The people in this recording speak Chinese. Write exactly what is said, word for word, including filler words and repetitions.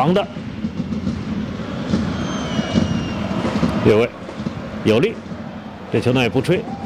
长的，越位，有力。这球呢也不吹，